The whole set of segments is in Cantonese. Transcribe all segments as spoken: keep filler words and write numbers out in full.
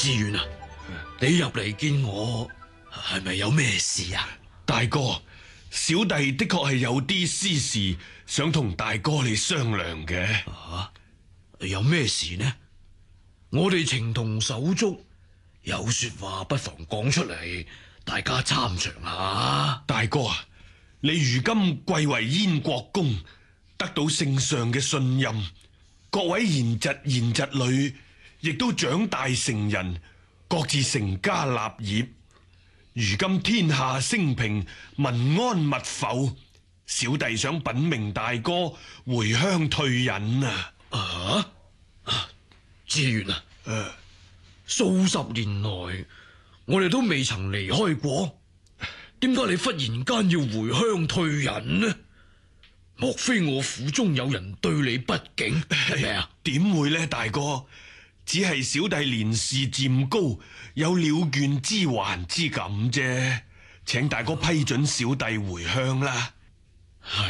志遠啊，你入嚟見我係咪有咩事啊？ 大哥，小弟的確係有啲私事想同大哥你商量嘅。 啊，有咩事呢？我哋情同手足，有說話不妨講出嚟，大家參詳下。 大哥啊，你如今貴為燕國公，得到聖上嘅信任，各位賢侄賢侄女亦都長大成人，各自成家立業。如今天下升平，民安物阜，小弟想稟命大哥回鄉退隱啊！ 啊，志遠啊，誒，數十年來我哋都未曾離開過，點解你忽然間要回鄉退隱呢？莫非我府中有人對你不敬係咪啊？ 點會呢，大哥？只係小弟年事漸高，有了斷之還之感啫。請大哥批准小弟回鄉啦。 係，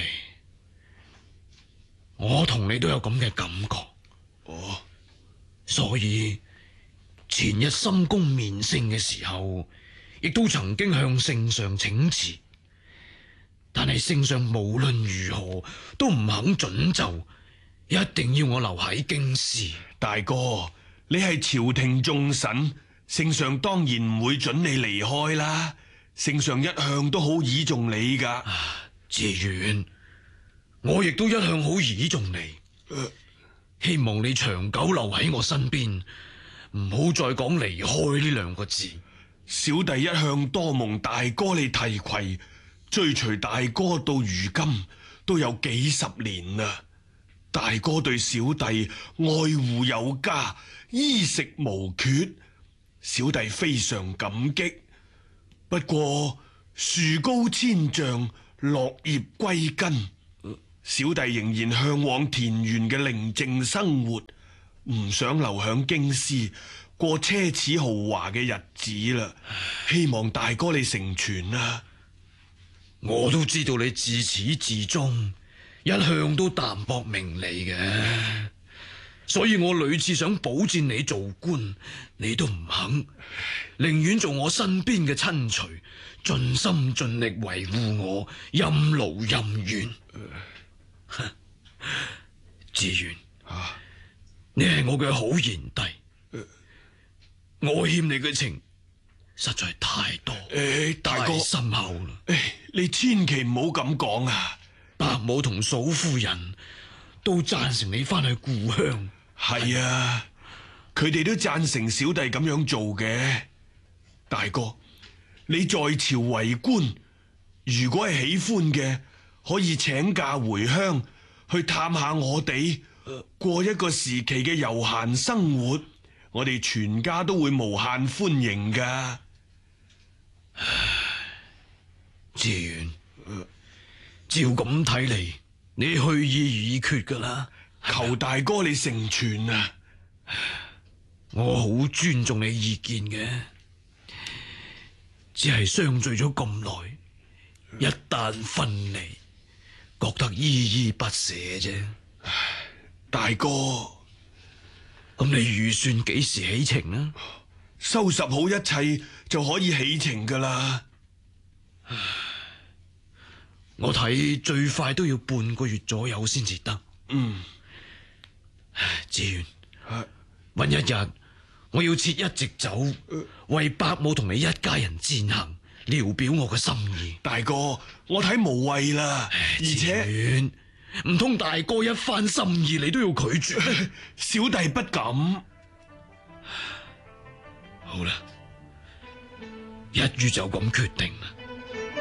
我同你都有咁嘅感覺。 哦， 所以前日深宮面聖嘅時候，亦都曾經向聖上請辭，但係聖上無論如何都唔肯准就，一定要我留喺京師。 大哥，你係朝廷重臣，聖上當然唔會准你離開啦。聖上一向都好倚重你噶。 志遠，我亦都一向好倚重你，呃、希望你長久留喺我身邊，唔好再講離開呢兩個字。 小弟一向多蒙大哥你提攜，追隨大哥到如今都有幾十年啦。大哥對小弟愛護有加，衣食無缺，小弟非常感激。不過樹高千丈，落葉歸根，小弟仍然向往田園嘅寧靜生活，唔想留響京師過奢侈豪華嘅日子啦。希望大哥你成全啦。 我都知道你自始至終一向都淡泊名利嘅，所以我屢次想保薦你做官，你都唔肯，寧願做我身邊嘅親隨，盡心盡力維護我，任勞任怨。志遠， 啊， 你係我嘅好賢弟，呃、我欠你嘅情實在太多， 誒，大哥太深厚啦。 誒，你千祈唔好咁講啊！ 伯母同嫂夫人都贊成你翻去故鄉。 係啊，佢哋都贊成小弟咁樣做嘅。大哥，你在朝為官，如果係喜歡嘅，可以請假回鄉去探下我哋，過一個時期嘅悠閒生活，我哋全家都會無限歡迎噶。 志遠，照咁睇嚟，你去意已決噶啦。 求大哥你成全啊！ 我好尊重你意見嘅，只係相聚咗咁耐，一旦分離，覺得依依不捨啫。 大哥， 咁你預算幾時起程啊？ 收拾好一切就可以起程噶啦。 我睇最快都要半個月左右先至得。 嗯， 志遠，搵一日我要設一席酒，為伯母同你一家人餞行，聊表我嘅心意。 大哥，我睇無謂啦，而且唔通大哥一番心意你都要拒絕？ 小弟不敢。 好啦，一於就咁決定啦。